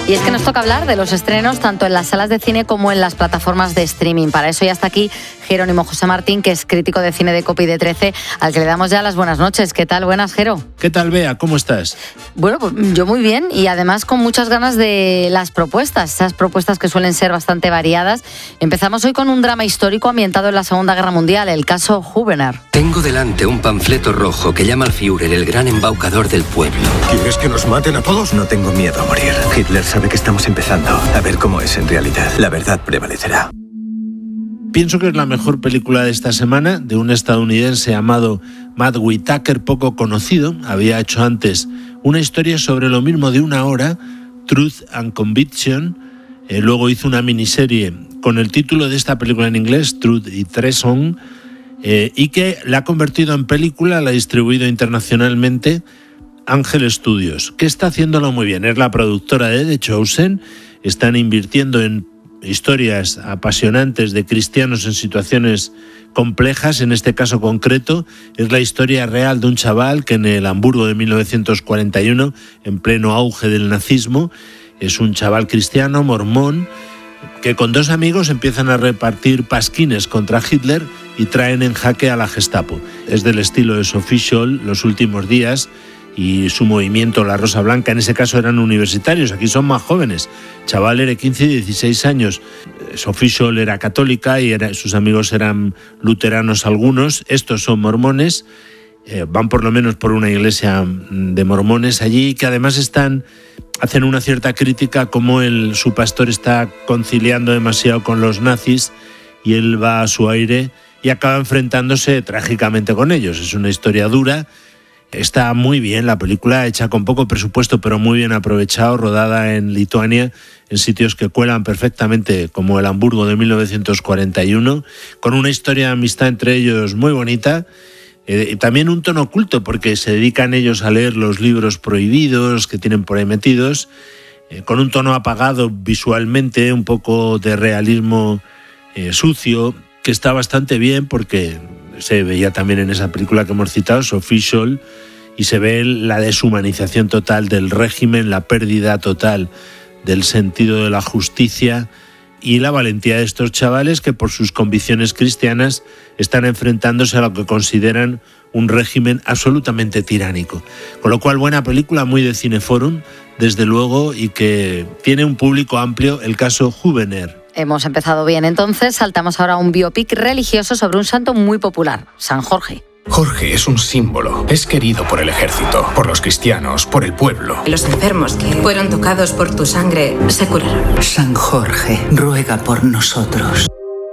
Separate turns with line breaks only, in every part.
Y es que nos toca hablar de los estrenos tanto en las salas de cine como en las plataformas de streaming. Para eso ya está aquí Jerónimo José Martín, que es crítico de cine de COPE de 13, al que le damos ya las buenas noches. ¿Qué tal? Buenas, Jero.
¿Qué tal, Bea? ¿Cómo estás?
Bueno, pues yo muy bien y además con muchas ganas de las propuestas, esas propuestas que suelen ser bastante variadas. Empezamos hoy con un drama histórico ambientado en la Segunda Guerra Mundial, el caso Hubener.
Tengo delante un panfleto rojo que llama al Führer el gran embaucador del pueblo.
¿Quieres que nos maten a todos?
No tengo miedo a morir. Hitler sabe que estamos empezando a ver cómo es en realidad. La verdad prevalecerá.
Pienso que es la mejor película de esta semana, de un estadounidense llamado Matt Whitaker, poco conocido. Había hecho antes una historia sobre lo mismo de una hora, Truth and Conviction. Luego hizo una miniserie con el título de esta película en inglés, Truth y Treason, y que la ha convertido en película, la ha distribuido internacionalmente Ángel Studios, que está haciéndolo muy bien. Es la productora de The Chosen. Están invirtiendo en historias apasionantes de cristianos en situaciones complejas. En este caso concreto es la historia real de un chaval que en el Hamburgo de 1941, en pleno auge del nazismo, es un chaval cristiano, mormón, que con dos amigos empiezan a repartir pasquines contra Hitler y traen en jaque a la Gestapo. Es del estilo de Sophie Scholl, Los últimos días, y su movimiento La Rosa Blanca. En ese caso eran universitarios, aquí son más jóvenes. Chaval era de 15 y 16 años. Sophie Scholl era católica y sus amigos eran luteranos algunos. Estos son mormones, van por lo menos por una iglesia de mormones allí, que además hacen una cierta crítica como su pastor está conciliando demasiado con los nazis y él va a su aire y acaba enfrentándose trágicamente con ellos. Es una historia dura. Está muy bien la película, hecha con poco presupuesto, pero muy bien aprovechado, rodada en Lituania, en sitios que cuelan perfectamente, como el Hamburgo de 1941, con una historia de amistad entre ellos muy bonita, y también un tono oculto, porque se dedican ellos a leer los libros prohibidos que tienen por ahí metidos, con un tono apagado visualmente, un poco de realismo sucio, que está bastante bien porque se veía también en esa película que hemos citado, Sophie Scholl, y se ve la deshumanización total del régimen, la pérdida total del sentido de la justicia y la valentía de estos chavales que por sus convicciones cristianas están enfrentándose a lo que consideran un régimen absolutamente tiránico. Con lo cual, buena película, muy de Cineforum, desde luego, y que tiene un público amplio, el caso Hubener.
Hemos empezado bien, entonces saltamos ahora a un biopic religioso sobre un santo muy popular, San Jorge.
Jorge es un símbolo. Es querido por el ejército, por los cristianos, por el pueblo.
Los enfermos que fueron tocados por tu sangre se curaron.
San Jorge, ruega por nosotros.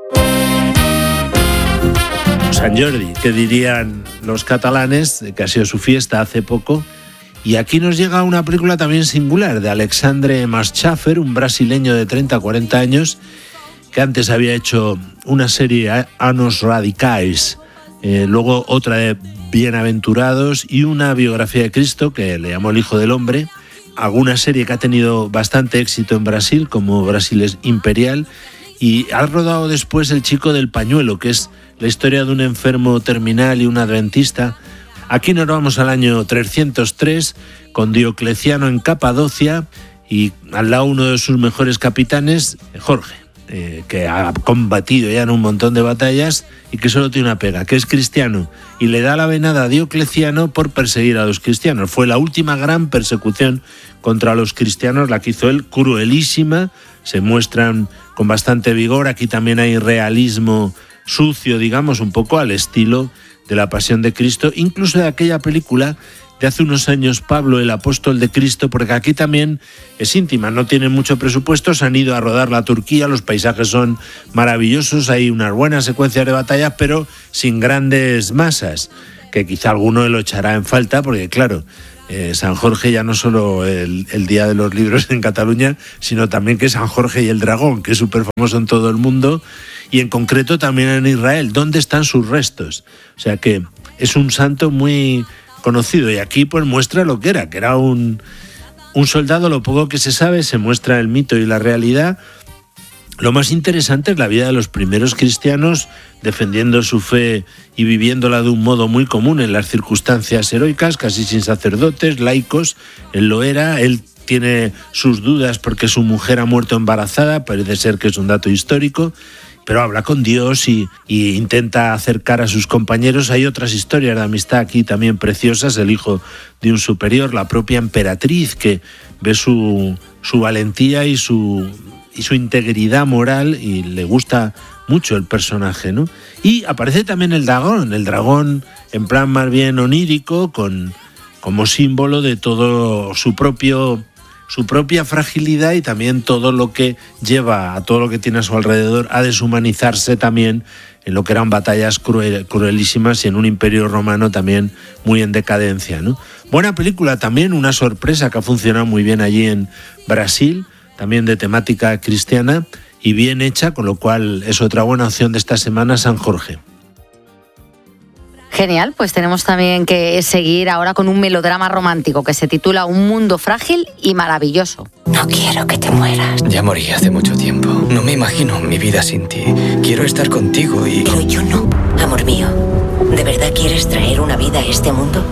San Jordi, que dirían los catalanes, que ha sido su fiesta hace poco. Y aquí nos llega una película también singular de Alexandre Maschaffer, un brasileño de 30-40 años, que antes había hecho una serie Anos Radicais, luego otra de Bienaventurados y una biografía de Cristo que le llamó El Hijo del Hombre, alguna serie que ha tenido bastante éxito en Brasil, como Brasil es Imperial, y ha rodado después El Chico del Pañuelo, que es la historia de un enfermo terminal y un adventista. Aquí nos vamos al año 303 con Diocleciano en Capadocia y al lado uno de sus mejores capitanes, Jorge, que ha combatido ya en un montón de batallas y que solo tiene una pega, que es cristiano, y le da la venada a Diocleciano por perseguir a los cristianos. Fue la última gran persecución contra los cristianos, la que hizo él, cruelísima, se muestran con bastante vigor. Aquí también hay realismo sucio, digamos, un poco al estilo de La Pasión de Cristo, incluso de aquella película de hace unos años, Pablo, el apóstol de Cristo, porque aquí también es íntima, no tienen mucho presupuesto, se han ido a rodarla a Turquía, los paisajes son maravillosos, hay unas buenas secuencias de batalla, pero sin grandes masas, que quizá alguno lo echará en falta, porque claro, San Jorge ya no solo el Día de los Libros en Cataluña, sino también que San Jorge y el Dragón, que es súper famoso en todo el mundo, y en concreto también en Israel. ¿Dónde están sus restos? O sea que es un santo muy conocido, y aquí pues muestra lo que era un soldado. Lo poco que se sabe, se muestra el mito y la realidad. Lo más interesante es la vida de los primeros cristianos, defendiendo su fe y viviéndola de un modo muy común en las circunstancias heroicas, casi sin sacerdotes, laicos. Él lo era, él tiene sus dudas porque su mujer ha muerto embarazada, parece ser que es un dato histórico, pero habla con Dios y intenta acercar a sus compañeros. Hay otras historias de amistad aquí también preciosas, el hijo de un superior, la propia emperatriz, que ve su valentía y su integridad moral, y le gusta mucho el personaje, ¿no? Y aparece también el dragón en plan más bien onírico, como símbolo de todo su propia fragilidad, y también todo lo que lleva, a todo lo que tiene a su alrededor, a deshumanizarse también en lo que eran batallas cruelísimas y en un imperio romano también muy en decadencia, ¿no? Buena película también, una sorpresa que ha funcionado muy bien allí en Brasil, también de temática cristiana y bien hecha, con lo cual es otra buena opción de esta semana, San Jorge.
Genial, pues tenemos también que seguir ahora con un melodrama romántico que se titula Un mundo frágil y maravilloso.
No quiero que te mueras.
Ya morí hace mucho tiempo. No me imagino mi vida sin ti. Quiero estar contigo y...
Pero yo no, amor mío. ¿De verdad quieres traer una vida a este mundo?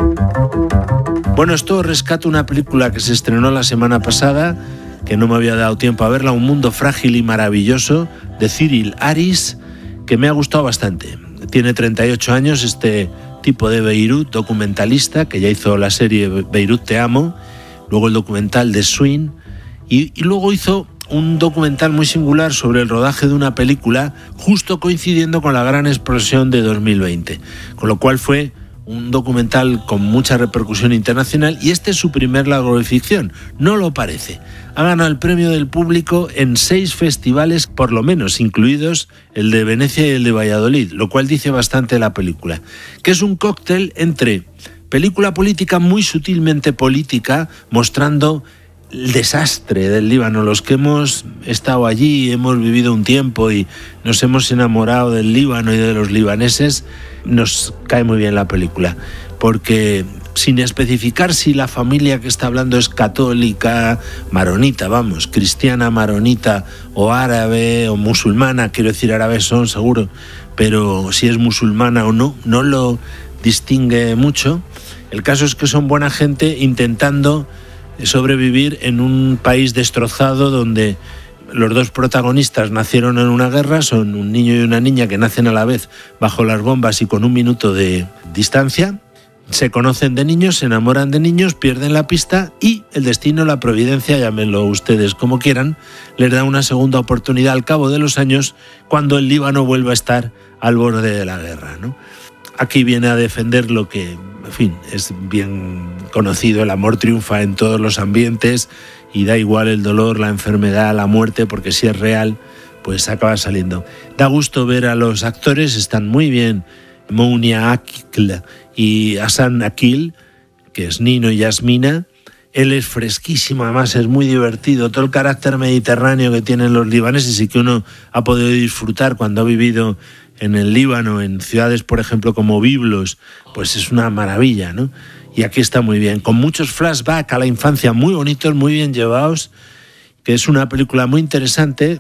Bueno, esto rescata una película que se estrenó la semana pasada, que no me había dado tiempo a verla, Un mundo frágil y maravilloso, de Cyril Aris, que me ha gustado bastante. Tiene 38 años este tipo de Beirut, documentalista, que ya hizo la serie Beirut te amo, luego el documental de Swing, y luego hizo un documental muy singular sobre el rodaje de una película, justo coincidiendo con la gran explosión de 2020, con lo cual fue un documental con mucha repercusión internacional, y este es su primer largo de ficción, no lo parece. Ha ganado el premio del público en 6 festivales, por lo menos, incluidos el de Venecia y el de Valladolid, lo cual dice bastante de la película, que es un cóctel entre película política, muy sutilmente política, mostrando el desastre del Líbano. Los que hemos estado allí, hemos vivido un tiempo y nos hemos enamorado del Líbano y de los libaneses, nos cae muy bien la película, porque sin especificar si la familia que está hablando es católica, maronita, cristiana, maronita, o árabe o musulmana, quiero decir, árabes son seguro, pero si es musulmana o no lo distingue mucho. El caso es que son buena gente intentando sobrevivir en un país destrozado donde los dos protagonistas nacieron en una guerra, son un niño y una niña que nacen a la vez bajo las bombas y con un minuto de distancia. Se conocen de niños, se enamoran de niños, pierden la pista y el destino, la providencia, llámenlo ustedes como quieran, les da una segunda oportunidad al cabo de los años, cuando el Líbano vuelve a estar al borde de la guerra, ¿no? Aquí viene a defender lo que, en fin, es bien conocido: el amor triunfa en todos los ambientes y da igual el dolor, la enfermedad, la muerte, porque si es real, pues acaba saliendo. Da gusto ver a los actores, están muy bien. Mounia Akil y Hassan Akil, que es Nino y Yasmina. Él es fresquísimo, además es muy divertido. Todo el carácter mediterráneo que tienen los libaneses y que uno ha podido disfrutar cuando ha vivido en el Líbano, en ciudades, por ejemplo, como Biblos, pues es una maravilla, ¿no? Y aquí está muy bien, con muchos flashbacks a la infancia muy bonitos, muy bien llevados, que es una película muy interesante,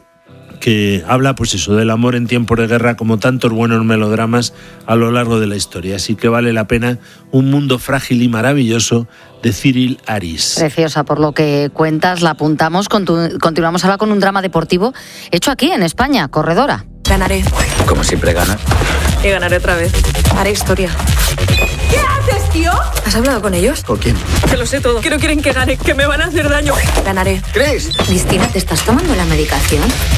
que habla, pues eso, del amor en tiempos de guerra, como tantos buenos melodramas a lo largo de la historia. Así que vale la pena, Un mundo frágil y maravilloso, de Cyril Aris.
Preciosa, por lo que cuentas, la apuntamos. Continuamos ahora con un drama deportivo hecho aquí, en España, Corredora.
Ganaré.
Como siempre ganas.
Y ganaré otra vez. Haré historia.
¿Qué haces, tío?
¿Has hablado con ellos?
¿Con quién?
Que lo sé todo. Que no quieren que gane, que me van a hacer daño. Ganaré.
¿Crees?
Cristina, ¿te estás tomando la medicación?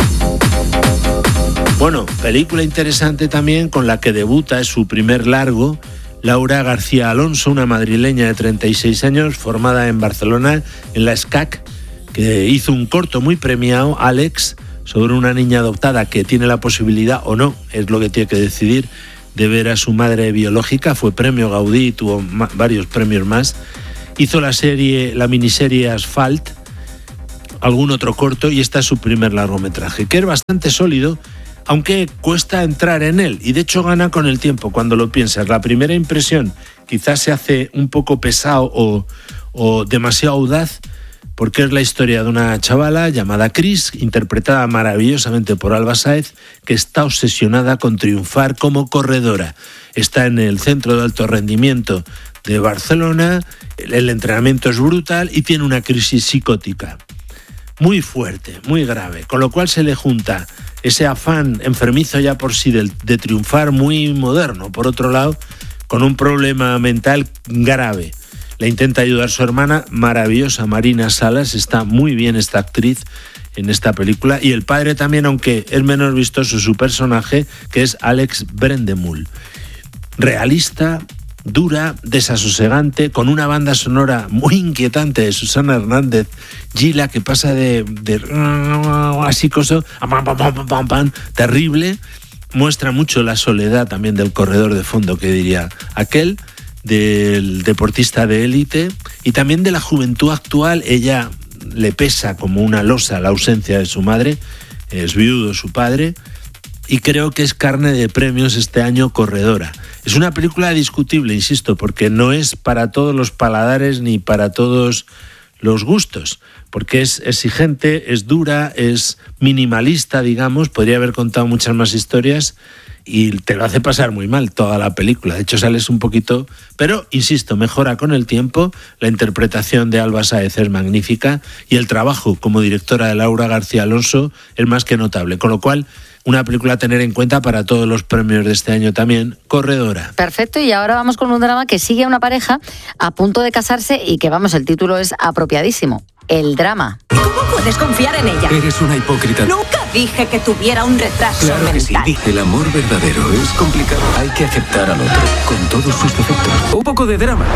Bueno, película interesante también, con la que debuta, es su primer largo, Laura García Alonso, una madrileña de 36 años, formada en Barcelona, en la SCAC, que hizo un corto muy premiado, Alex, sobre una niña adoptada que tiene la posibilidad, o no, es lo que tiene que decidir, de ver a su madre biológica. Fue premio Gaudí y tuvo varios premios más. Hizo la miniserie Asphalt, algún otro corto, y este es su primer largometraje, que es bastante sólido, aunque cuesta entrar en él, y de hecho gana con el tiempo cuando lo piensas. La primera impresión quizás se hace un poco pesado o demasiado audaz, porque es la historia de una chavala llamada Chris, interpretada maravillosamente por Alba Sáez, que está obsesionada con triunfar como corredora. Está en el centro de alto rendimiento de Barcelona, el entrenamiento es brutal y tiene una crisis psicótica muy fuerte, muy grave, con lo cual se le junta ese afán enfermizo ya por sí de triunfar, muy moderno, por otro lado, con un problema mental grave. Le intenta ayudar su hermana, maravillosa Marina Salas, está muy bien esta actriz en esta película, y el padre también, aunque es menos vistoso su personaje, que es Alex Brendemul. Realista, dura, desasosegante, con una banda sonora muy inquietante de Susana Hernández Gila, que pasa de así cosa terrible, muestra mucho la soledad también del corredor de fondo, que diría aquel, del deportista de élite, y también de la juventud actual. Ella le pesa como una losa la ausencia de su madre, es viudo su padre, y creo que es carne de premios este año corredora. Es una película discutible, insisto, porque no es para todos los paladares ni para todos los gustos, porque es exigente, es dura, es minimalista, digamos, podría haber contado muchas más historias y te lo hace pasar muy mal toda la película. De hecho, sales un poquito, pero insisto, mejora con el tiempo. La interpretación de Alba Sáez es magnífica y el trabajo como directora de Laura García Alonso es más que notable, con lo cual una película a tener en cuenta para todos los premios de este año también, corredora.
Perfecto, y ahora vamos con un drama que sigue a una pareja a punto de casarse y que, vamos, el título es apropiadísimo, El drama.
¿Cómo puedes confiar en ella?
Eres una hipócrita.
Nunca dije que tuviera un retraso
Claro que sí.
mental.
El amor verdadero es complicado. Hay que aceptar al otro, con todos sus defectos. Un poco de drama.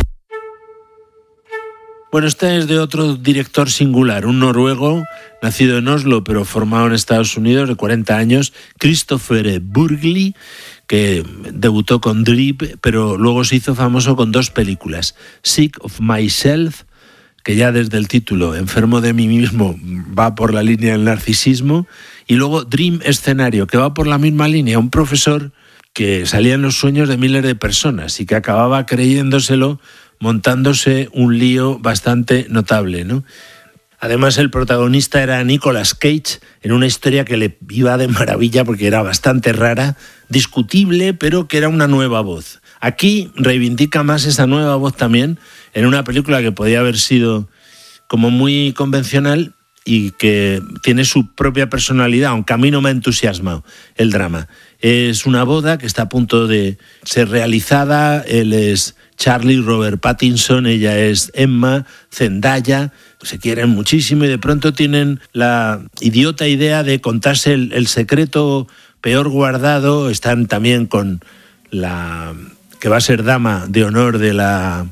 Bueno, este es de otro director singular, un noruego, nacido en Oslo, pero formado en Estados Unidos, de 40 años, Kristoffer Burgli, que debutó con Drip, pero luego se hizo famoso con dos películas, Sick of Myself, que ya desde el título, Enfermo de mí mismo, va por la línea del narcisismo, y luego Dream Escenario, que va por la misma línea, un profesor que salía en los sueños de miles de personas y que acababa creyéndoselo, montándose un lío bastante notable, ¿no? Además, el protagonista era Nicolas Cage, en una historia que le iba de maravilla porque era bastante rara, discutible, pero que era una nueva voz. Aquí reivindica más esa nueva voz también, en una película que podía haber sido como muy convencional y que tiene su propia personalidad, aunque a mí no me ha entusiasmado el drama. Es una boda que está a punto de ser realizada, él es Charlie Robert Pattinson, ella es Emma, Zendaya, se quieren muchísimo y de pronto tienen la idiota idea de contarse el secreto peor guardado. Están también con la que va a ser dama de honor de la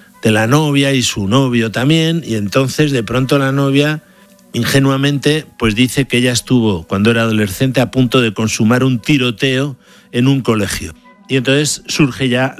novia y su novio también, y entonces de pronto la novia ingenuamente pues dice que ella estuvo cuando era adolescente a punto de consumar un tiroteo en un colegio, y entonces surge ya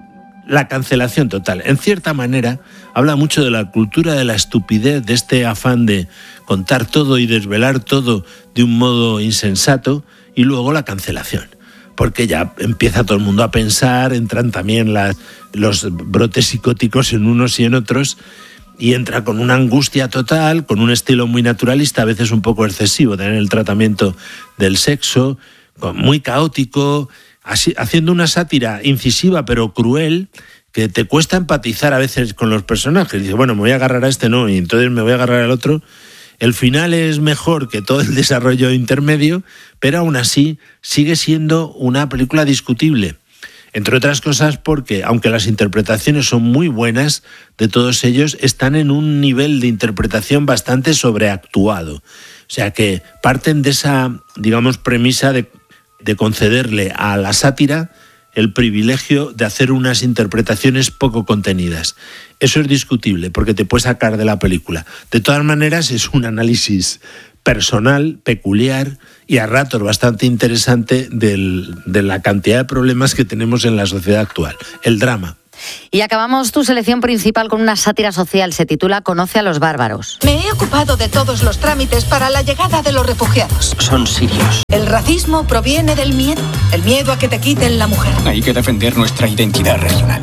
la cancelación total. En cierta manera habla mucho de la cultura de la estupidez, de este afán de contar todo y desvelar todo de un modo insensato, y luego la cancelación, porque ya empieza todo el mundo a pensar, entran también los brotes psicóticos en unos y en otros, y entra con una angustia total, con un estilo muy naturalista, a veces un poco excesivo, en el tratamiento del sexo, muy caótico, así, haciendo una sátira incisiva pero cruel, que te cuesta empatizar a veces con los personajes. Dices, bueno, me voy a agarrar a este, no, y entonces me voy a agarrar al otro. El final es mejor que todo el desarrollo intermedio, pero aún así sigue siendo una película discutible. Entre otras cosas porque, aunque las interpretaciones son muy buenas de todos ellos, están en un nivel de interpretación bastante sobreactuado. O sea que parten de esa, digamos, premisa de concederle a la sátira el privilegio de hacer unas interpretaciones poco contenidas. Eso es discutible porque te puede sacar de la película. De todas maneras, es un análisis personal, peculiar y a ratos bastante interesante de la cantidad de problemas que tenemos en la sociedad actual. El drama.
Y acabamos tu selección principal con una sátira social. Se titula Conoce a los bárbaros.
Me he ocupado de todos los trámites para la llegada de los refugiados.
Son sirios.
El racismo proviene del miedo. El miedo a que te quiten la mujer.
Hay que defender nuestra identidad regional.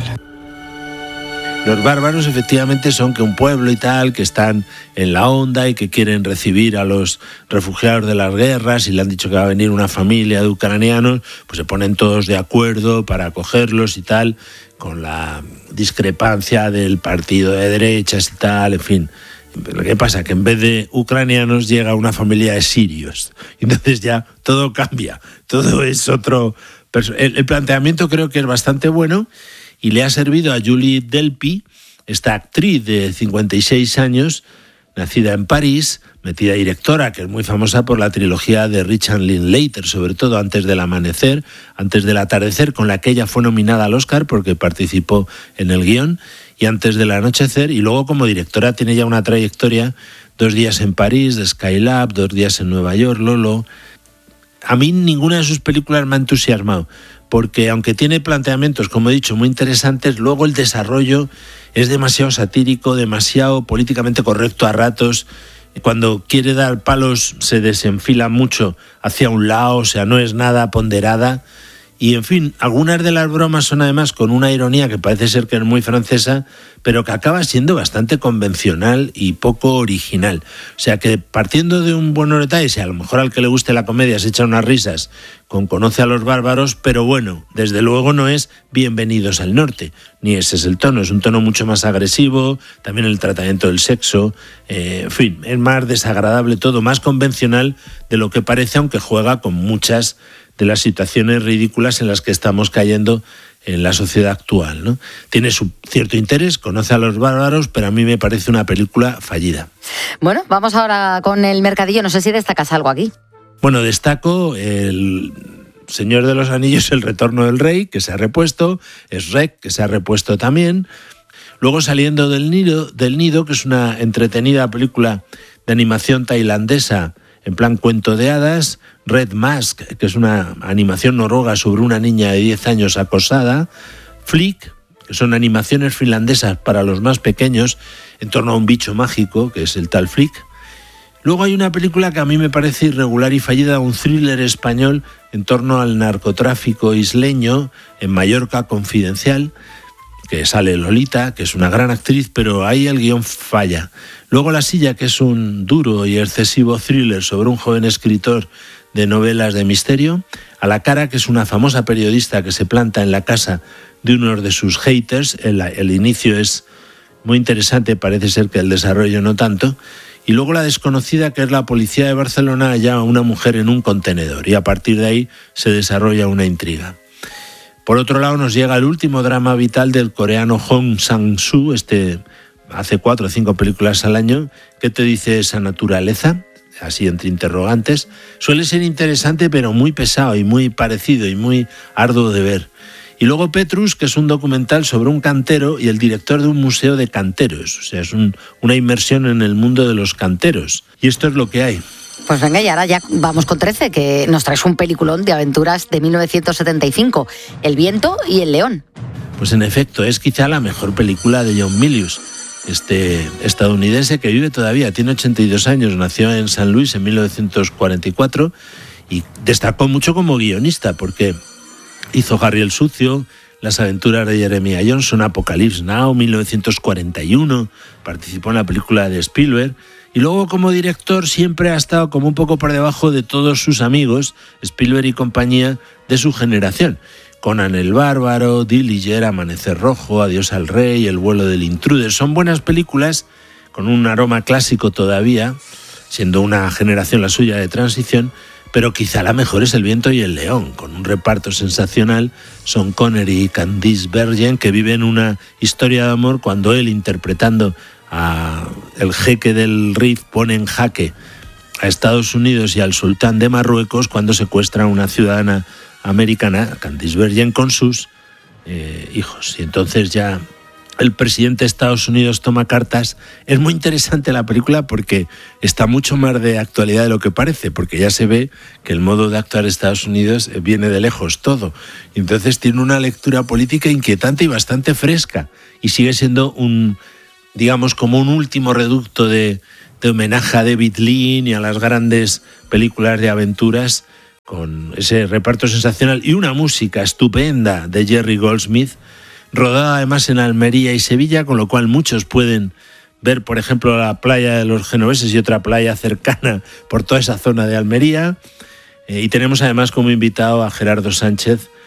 Los bárbaros efectivamente son que un pueblo y tal, que están en la onda y que quieren recibir a los refugiados de las guerras, y le han dicho que va a venir una familia de ucranianos, pues se ponen todos de acuerdo para acogerlos y tal, con la discrepancia del partido de derechas y tal, en fin. Lo que pasa es que en vez de ucranianos llega una familia de sirios. Entonces ya todo cambia, todo es otro... El planteamiento creo que es bastante bueno y le ha servido a Julie Delpy, esta actriz de 56 años, nacida en París, metida directora, que es muy famosa por la trilogía de Richard Linklater, sobre todo Antes del amanecer, Antes del atardecer, con la que ella fue nominada al Oscar porque participó en el guión, y Antes del anochecer, y luego como directora tiene ya una trayectoria, 2 días en París, de Skylab, 2 días en Nueva York, Lolo. A mí ninguna de sus películas me ha entusiasmado, porque aunque tiene planteamientos, como he dicho, muy interesantes, luego el desarrollo es demasiado satírico, demasiado políticamente correcto a ratos. Cuando quiere dar palos se desenfila mucho hacia un lado, o sea, no es nada ponderada. Y, en fin, algunas de las bromas son además con una ironía que parece ser que es muy francesa, pero que acaba siendo bastante convencional y poco original. O sea que partiendo de un buen detalle, si a lo mejor al que le guste la comedia se echa unas risas con Conoce a los bárbaros, pero bueno, desde luego no es Bienvenidos al Norte, ni ese es el tono, es un tono mucho más agresivo, también el tratamiento del sexo, en fin, es más desagradable todo, más convencional de lo que parece, aunque juega con muchas de las situaciones ridículas en las que estamos cayendo en la sociedad actual, ¿no? Tiene su cierto interés, Conoce a los bárbaros, pero a mí me parece una película fallida.
Bueno, vamos ahora con el mercadillo. No sé si destacas algo aquí.
Bueno, destaco El Señor de los Anillos, El Retorno del Rey, que se ha repuesto, es Rec, que se ha repuesto también. Luego Saliendo del Nido, que es una entretenida película de animación tailandesa en plan cuento de hadas. Red Mask, que es una animación noruega sobre una niña de 10 años acosada. Flick, que son animaciones finlandesas para los más pequeños en torno a un bicho mágico, que es el tal Flick. Luego hay una película que a mí me parece irregular y fallida, un thriller español en torno al narcotráfico isleño, En Mallorca Confidencial, que sale Lolita, que es una gran actriz, pero ahí el guión falla. Luego La Silla, que es un duro y excesivo thriller sobre un joven escritor de novelas de misterio. A la Cara, que es una famosa periodista que se planta en la casa de uno de sus haters. El inicio es muy interesante, parece ser que el desarrollo no tanto. Y luego La Desconocida, que es la policía de Barcelona halla a una mujer en un contenedor y a partir de ahí se desarrolla una intriga. Por otro lado nos llega el último drama vital del coreano Hong Sang-soo, hace 4 o 5 películas al año. ¿Qué te dice esa naturaleza? Así entre interrogantes. Suele ser interesante pero muy pesado y muy parecido y muy arduo de ver. Y luego Petrus, que es un documental sobre un cantero y el director de un museo de canteros. O sea, es una inmersión en el mundo de los canteros. Y esto es lo que hay.
Pues venga, y ahora ya vamos con 13, que nos traes un peliculón de aventuras de 1975, El viento y el león.
Pues en efecto, es quizá la mejor película de John Milius, este estadounidense que vive todavía, tiene 82 años, nació en San Luis en 1944 y destacó mucho como guionista porque hizo Harry el Sucio, Las aventuras de Jeremiah Johnson, Apocalypse Now, 1941, participó en la película de Spielberg. Y luego como director siempre ha estado como un poco por debajo de todos sus amigos, Spielberg y compañía de su generación. Conan el Bárbaro, Dillinger, Amanecer Rojo, Adiós al Rey, El vuelo del intruder. Son buenas películas con un aroma clásico todavía, siendo una generación la suya de transición, pero quizá la mejor es El viento y el león, con un reparto sensacional, Sean Connery y Candice Bergen, que viven una historia de amor cuando él, interpretando a el jeque del Rif, pone en jaque a Estados Unidos y al sultán de Marruecos cuando secuestra a una ciudadana americana, Candice Bergen, con sus hijos. Y entonces ya el presidente de Estados Unidos toma cartas. Es muy interesante la película porque está mucho más de actualidad de lo que parece, porque ya se ve que el modo de actuar de Estados Unidos viene de lejos todo. Y entonces tiene una lectura política inquietante y bastante fresca. Y sigue siendo digamos, como un último reducto de homenaje a David Lean y a las grandes películas de aventuras, con ese reparto sensacional y una música estupenda de Jerry Goldsmith, rodada además en Almería y Sevilla, con lo cual muchos pueden ver, por ejemplo, la playa de los genoveses y otra playa cercana por toda esa zona de Almería. Y tenemos además como invitado a Gerardo Sánchez,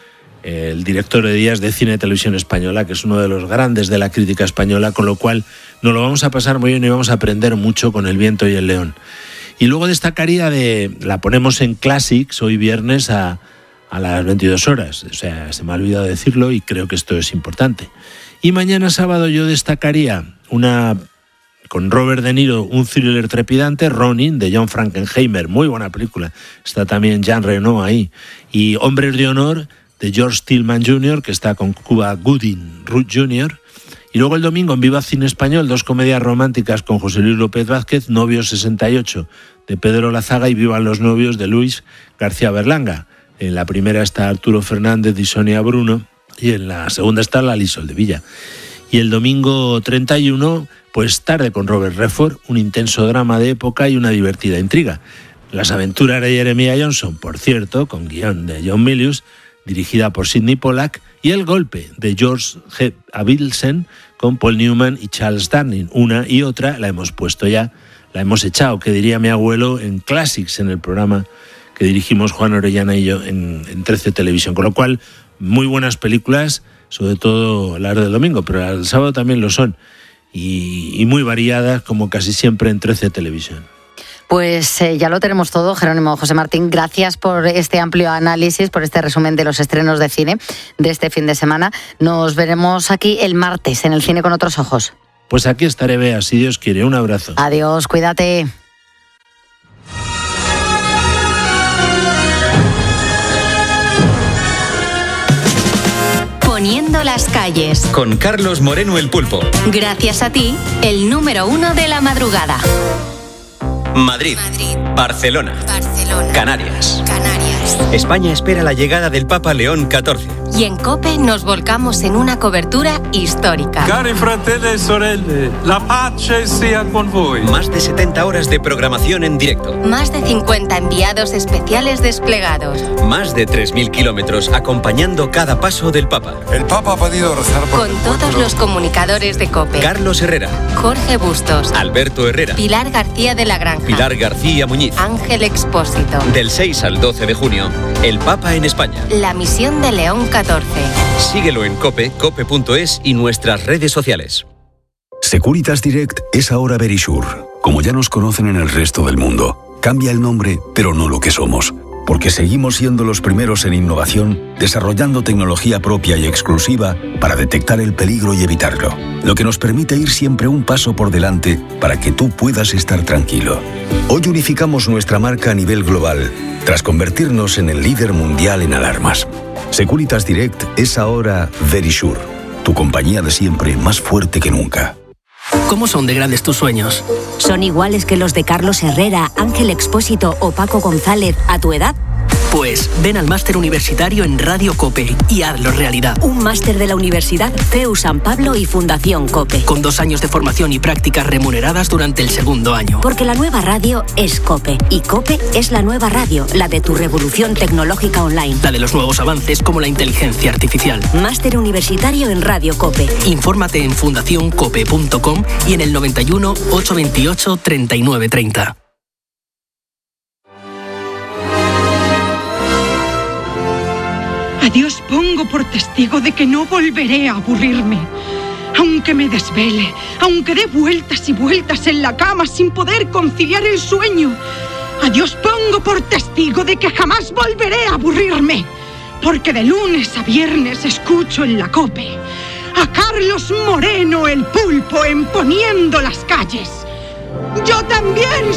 el director de días de Cine y Televisión Española, que es uno de los grandes de la crítica española, con lo cual nos lo vamos a pasar muy bien y vamos a aprender mucho con El viento y el león. Y luego destacaría la ponemos en Classics hoy viernes a las 22 horas, o sea, se me ha olvidado decirlo y creo que esto es importante. Y mañana sábado yo destacaría con Robert De Niro, un thriller trepidante, Ronin, de John Frankenheimer, muy buena película, está también Jean Reno ahí, y Hombres de Honor, de George Tillman Jr., que está con Cuba Gooding Jr., y luego el domingo en Viva Cine Español, 2 comedias románticas con José Luis López Vázquez, Novios 68, de Pedro Lazaga, y Vivan los novios, de Luis García Berlanga. En la primera está Arturo Fernández y Sonia Bruno, y en la segunda está Lali Soldevilla. Y el domingo 31, pues Tarde con Robert Redford, un intenso drama de época y una divertida intriga. Las aventuras de Jeremiah Johnson, por cierto, con guión de John Milius, dirigida por Sidney Pollack, y El golpe, de George G. Avildsen, con Paul Newman y Charles Darning. Una y otra la hemos puesto ya, la hemos echado, que diría mi abuelo, en Classics, en el programa que dirigimos Juan Orellana y yo en 13 Televisión. Con lo cual, muy buenas películas, sobre todo las del domingo, pero las del sábado también lo son. Y muy variadas, como casi siempre en 13 Televisión.
Pues ya lo tenemos todo, Jerónimo. José Martín, gracias por este amplio análisis, por este resumen de los estrenos de cine de este fin de semana. Nos veremos aquí el martes en el Cine con otros ojos.
Pues aquí estaré, Bea, si Dios quiere. Un abrazo.
Adiós, cuídate.
Poniendo las calles.
Con Carlos Moreno el Pulpo.
Gracias a ti, el número 1 de la madrugada.
Madrid. Barcelona. Canarias. España espera la llegada del Papa León XIV.
Y en COPE nos volcamos en una cobertura histórica.
Cari fratelli e sorelle, la pace sia con voi.
Más de 70 horas de programación en directo.
Más de 50 enviados especiales desplegados.
Más de 3.000 kilómetros acompañando cada paso del Papa.
El Papa ha pedido rezar por
Con todos los comunicadores de COPE.
Carlos Herrera.
Jorge Bustos.
Alberto Herrera.
Pilar García de la Granja.
Pilar García Muñiz.
Ángel Expósito.
Del 6 al 12 de junio, el Papa en España.
La misión de León XIV.
Síguelo en COPE, cope.es y nuestras redes sociales.
Securitas Direct es ahora Verisure. Como ya nos conocen en el resto del mundo, cambia el nombre, pero no lo que somos. Porque seguimos siendo los primeros en innovación, desarrollando tecnología propia y exclusiva para detectar el peligro y evitarlo. Lo que nos permite ir siempre un paso por delante para que tú puedas estar tranquilo. Hoy unificamos nuestra marca a nivel global, tras convertirnos en el líder mundial en alarmas. Securitas Direct es ahora Verisure, tu compañía de siempre más fuerte que nunca.
¿Cómo son de grandes tus sueños?
¿Son iguales que los de Carlos Herrera, Ángel Expósito o Paco González a tu edad?
Pues ven al máster universitario en Radio COPE y hazlo realidad.
Un máster de la Universidad CEU San Pablo y Fundación COPE.
Con 2 años de formación y prácticas remuneradas durante el segundo año.
Porque la nueva radio es COPE. Y COPE es la nueva radio, la de tu revolución tecnológica online.
La de los nuevos avances como la inteligencia artificial.
Máster universitario en Radio COPE.
Infórmate en fundacioncope.com y en el 91 828 3930.
A Dios pongo por testigo de que no volveré a aburrirme. Aunque me desvele, aunque dé vueltas y vueltas en la cama sin poder conciliar el sueño. A Dios pongo por testigo de que jamás volveré a aburrirme. Porque de lunes a viernes escucho en la COPE a Carlos Moreno el Pulpo en Poniendo las calles. Yo también